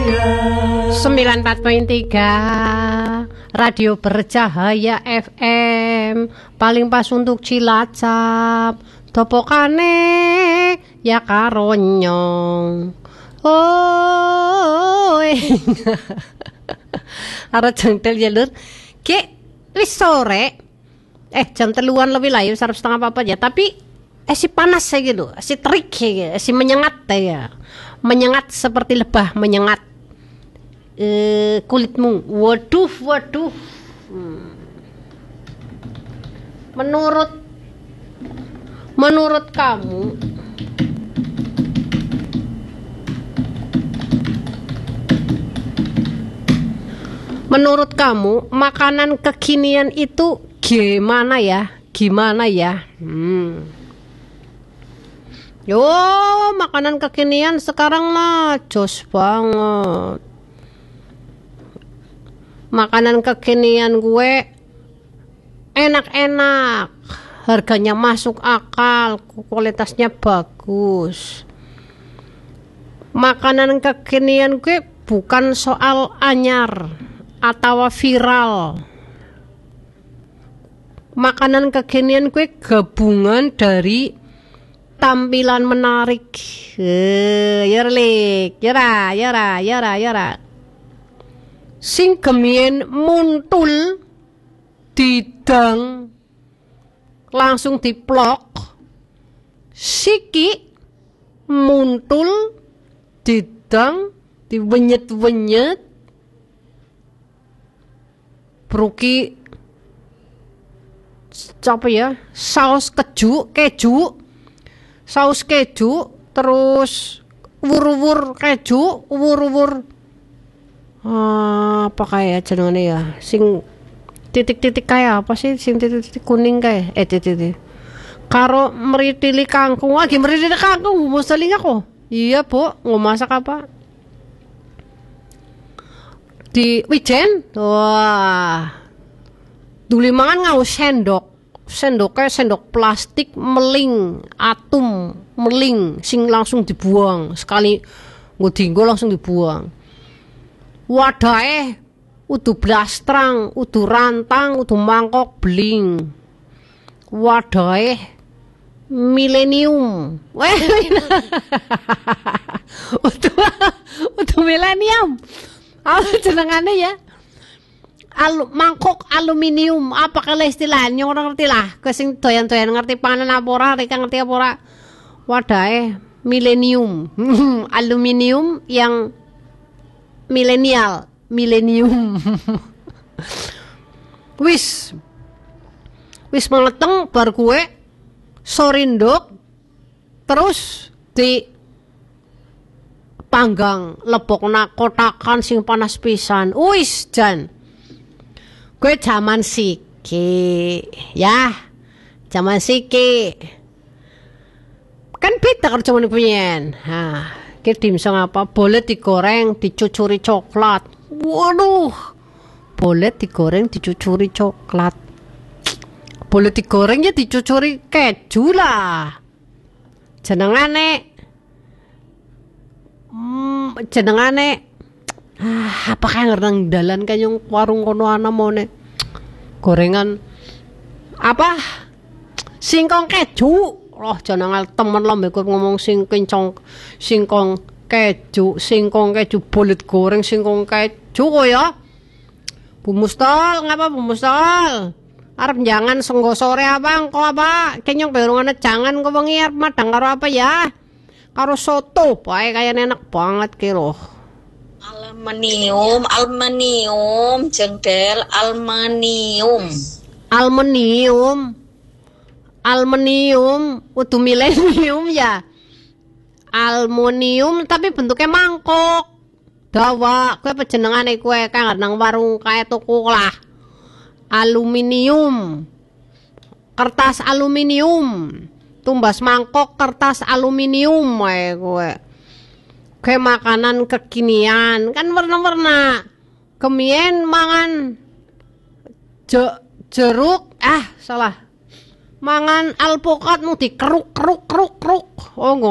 94.3 Radio Bercahaya FM, paling pas untuk Cilacap, topokane ya karonyong. Oh, arah jengtel ya lur. Ki wis sore. Jam 3-an lebih lah, ya 3:30 apa ya. Tapi si panas saya gitu, si terik ya, si menyengat ya. Menyengat seperti lebah menyengat kulitmu. Waduh. Menurut kamu, makanan kekinian itu gimana ya? Yo, makanan kekinian sekarang lah jos banget. Makanan kekinian gue enak-enak, harganya masuk akal, kualitasnya bagus. Makanan kekinian gue bukan soal anyar atau viral. Makanan kekinian gue gabungan dari tampilan menarik. Yara. Sing gemien muntul didang langsung diplok, siki muntul didang diwenyet-wenyet, bruki apa ya, saus keju, terus wur-wur keju, apa kayak jenenge ya, sing titik-titik kayak apa sih, sing titik-titik kuning kayak titik karo meritili kangkung musteling aku. Iya bu, mau masak apa di wijen? Wah, duli mangan ngau sendoknya sendok plastik meling sing langsung dibuang sekali ngudinggo langsung dibuang. Wadahe udu blastrang, udu rantang, udu mangkok bling. Wadahe milenium. Udu milenium. Apa jenengane ya? Mangkok aluminium, apa kali istilahnya orang ngerti lah. Kowe sing doyan-doyan ngerti panganan apa ora, reka ngerti apa ora. Wadahe milenium. Aluminium yang milenium. wis meleteng bar kue sorindok terus di panggang lebokna kotakan sing panas pisan. Wis jan gue zaman siki kan beda kalau zaman penyen. Dimsum apa? Bolet digoreng dicucuri coklat. Waduh, bolet digoreng dicucuri coklat. Bolet digoreng ya dicucuri keju lah. Jenengane apa kayak ngerang dalan kayong warung kono ana mone gorengan apa singkong keju. Loh jenengan temen lah mbek ngomong singkong keju bolet goreng singkong keju kok ya. Bu Mustol, ngapa Bu Mustol? Arep jangan senggo sore apa engko apa? Kenyong berungane jangan kok wengi arep madang karo apa ya? Karo soto, bae kayane enak banget ki loh. Aluminium, jengdel aluminium, udah milenium ya. Aluminium tapi bentuknya mangkok. Dawa, kue pejenengane kue kan nang warung kayak toko lah. Aluminium. Kertas aluminium. Tumbas mangkok kertas aluminium kue. Kue makanan kekinian kan warna-warna. Kemien mangan jeruk, salah. Mangan alpukat nu dikeruk. Oh